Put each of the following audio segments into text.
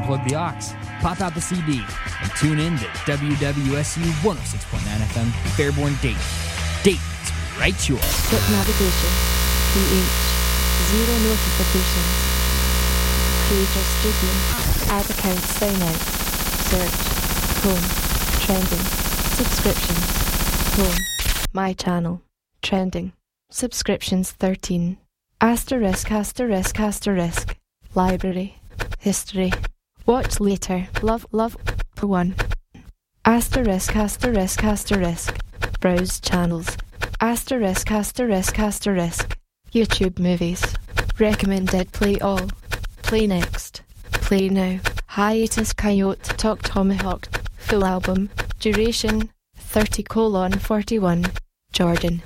unplug the aux, pop out the CD, and tune in to WWSU 106.9 FM, Fairborn Dayton. Dayton's right yours. Skip navigation. PH. Zero notifications. Creator Studio. Add account sign out. Search. Home. Trending. Subscriptions. Home. My channel. Trending. Subscriptions 13. Asterisk. Library. History. Watch later. Love. For 1. Asterisk. Browse channels. Asterisk. YouTube movies. Recommended. Play all. Play next. Play now. Hiatus Coyote. Talk Tomahawk. Full album. Duration 30:41. Jordan.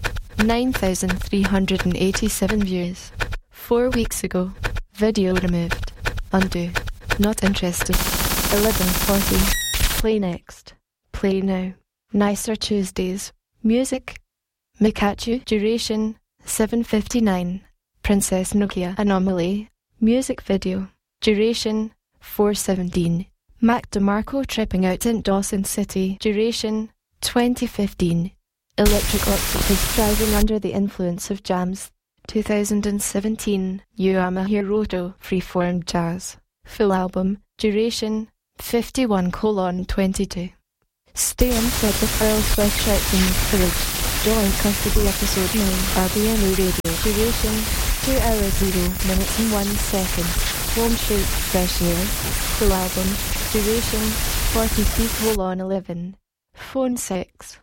9,387 views. 4 weeks ago. Video removed. Undo. Not interested. 11:40. Play next. Play now. Nicer Tuesdays. Music. Mikachu. Duration 7:59. Princess Nokia. Anomaly. Music video. Duration 4:17. Mac DeMarco tripping out in Dawson City. Duration 2015. Electric Octopus driving under the influence of jams. 2017. Yuama Hiroto. Freeform Jazz. Full album. Duration 51:22. Stay unfed with Earl Sweatshirt and Village. Joint Custody Episode 9. RBNO Radio. Duration 2 hours 0 minutes and 1 second. Home Shoot. Fresh Air. Full album. Duration 43:11. Phone 6.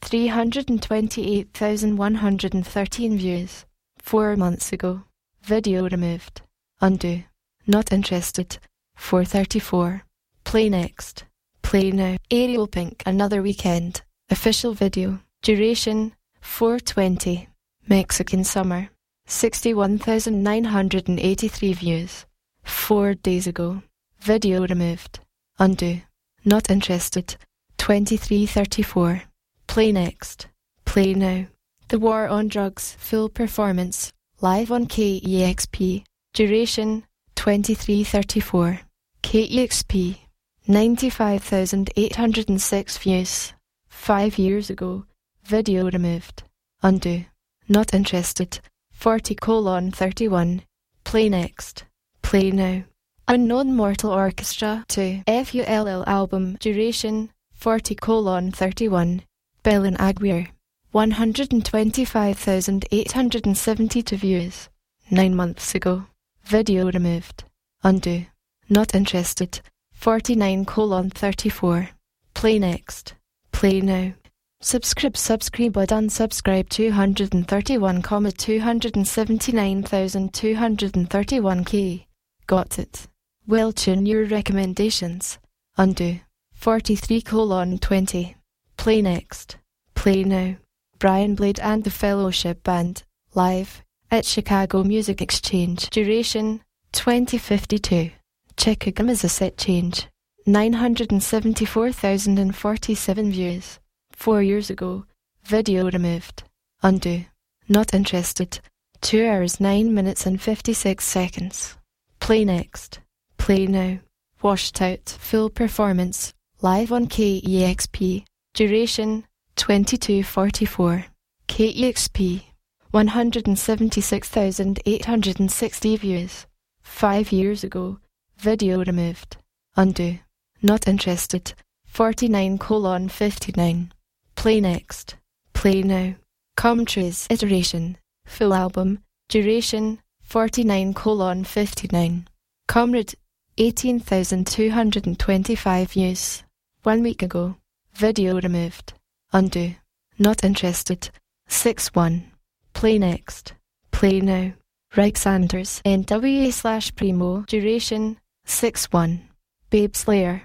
328,113 views. 4 months ago. Video removed. Undo. Not interested. 4:34. Play next. Play now. Ariel Pink. Another Weekend. Official video. Duration 4:20. Mexican Summer. 61,983 views. 4 days ago. Video removed. Undo. Not interested. 23:34. Play next. Play now. The War on Drugs. Full performance. Live on KEXP. Duration 23:34. KEXP. 95,806 views. 5 years ago. Video removed. Undo. Not interested. 40:31. Play next. Play now. Unknown Mortal Orchestra 2. FULL album. Duration 40:31. Belen Aguirre. 125,872 views. 9 months ago. Video removed. Undo. Not interested. 49:34. Play next. Play now. Subscribe but unsubscribe 231,279,231k. Got it. Well, tune your recommendations. Undo. 43:20. Play next. Play now. Brian Blade and the Fellowship Band. Live. At Chicago Music Exchange. Duration 2052. Check is a set change. 974,047 views. 4 years ago. Video removed. Undo. Not interested. 2 hours 9 minutes and 56 seconds. Play next. Play now. Washed Out. Full performance. Live on KEXP. Duration 22:44. KEXP. 176,860 views. 5 years ago. Video removed. Undo. Not interested. 49:59. Play next. Play now. Comtre's Iteration. Full album. Duration 49:59. Comrade. 18,225 views. 1 week ago. Video removed. Undo. Not interested. 6:1. Play next. Play now. Reich Sanders. NWA/Primo. Duration 6:1. Babe Slayer.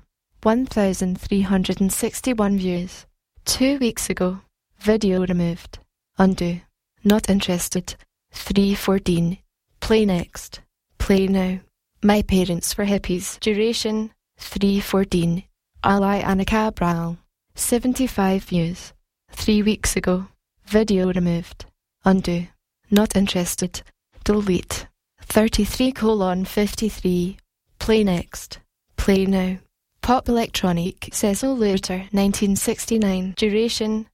1,361 views. 2 weeks ago. Video removed. Undo. Not interested. 3:14. Play next. Play now. My Parents Were Hippies. Duration 3:14. Ali Anna Cabral. 75 views. 3 weeks ago. Video removed. Undo. Not interested. Delete. 33:53. Play next. Play now. Pop electronic, Cecil Luther, 1969. Duration,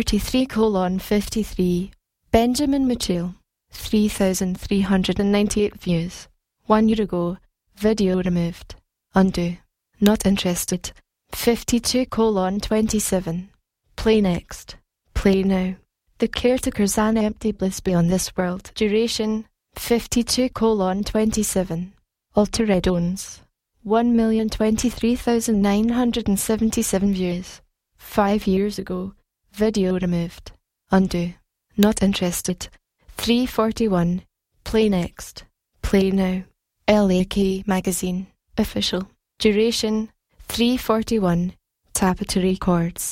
33:53. Benjamin Mitchell, 3,398 views. 1 year ago. Video removed. Undo. Not interested. 52:27. Play next. Play now. The Caretakers An Empty Bliss Beyond This World. Duration, 52:27. Alteredones, 1,023,977 views. 5 years ago. Video removed. Undo. Not interested. 3:41. Play next. Play now. LAK Magazine. Official. Duration, 3:41. Tapestry Records,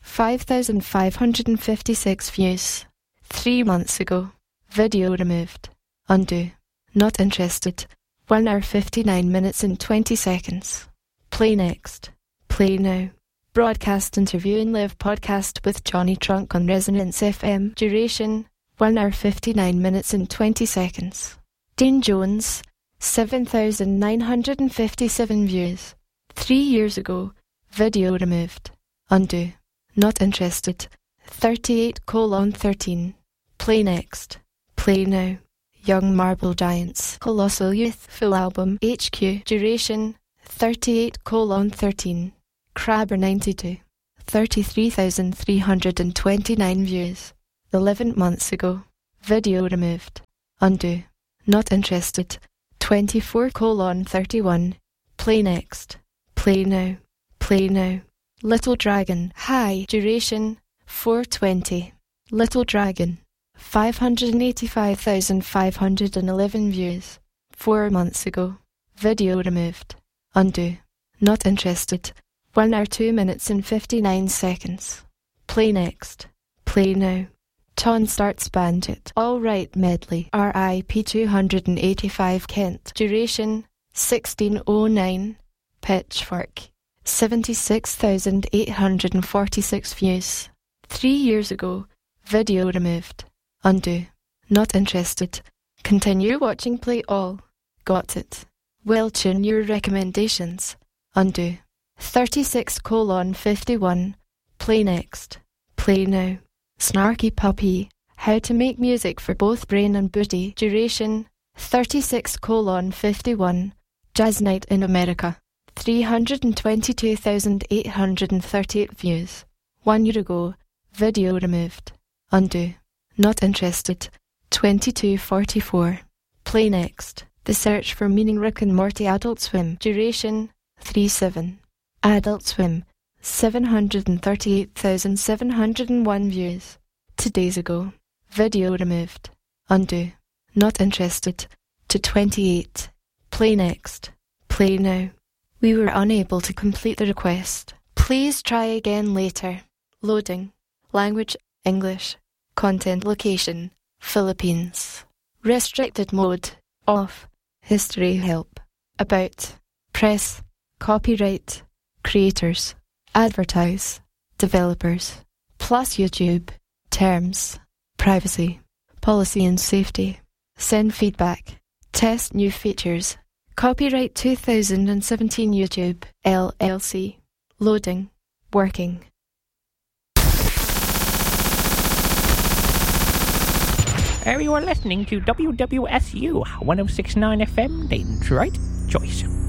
5,556 views. 3 months ago. Video removed. Undo. Not interested. 1 hour 59 minutes and 20 seconds. Play next. Play now. Broadcast interview and live podcast with Johnny Trunk on Resonance FM. Duration, 1 hour 59 minutes and 20 seconds. Dean Jones, 7,957 views. 3 years ago. Video removed. Undo. Not interested. 38:13. Play next. Play now. Young Marble Giants. Colossal Youth. Full album. HQ. Duration, 38:13. Crabber 92. 33,329 views. 11 months ago. Video removed. Undo. Not interested. 24:31. Play next. Play now. Play now. Little Dragon. High. Duration, 4:20. Little Dragon. 585,511 views. 4 months ago. Video removed. Undo. Not interested. 1 hour 2 minutes and 59 seconds. Play next. Play now. Ton Starts Bandit. All Right Medley. RIP 285 Kent. Duration, 16:09. Pitchfork. 76,846 views. 3 years ago. Video removed. Undo. Not interested. Continue watching. Play all. Got it. Well, tune your recommendations. Undo. 36:51. Play next. Play now. Snarky Puppy. How to make music for both brain and booty. Duration, 36:51. Jazz Night in America. 322,838 views. 1 year ago. Video removed. Undo. Not interested. 22:44. Play next. The Search for Meaning. Rick and Morty. Adult Swim. Duration, 37. Adult Swim. 738,701 views. 2 days ago. Video removed. Undo. Not interested. To 28. Play next. Play now. We were unable to complete the request. Please try again later. Loading. Language, English. Content location, Philippines. Restricted mode, off. History help. About. Press. Copyright. Creators. Advertise. Developers. Plus YouTube. Terms. Privacy. Policy and safety. Send feedback. Test new features. Copyright 2017 YouTube, LLC. Loading. Working. You are listening to WWSU 106.9 FM, Dayton's right choice.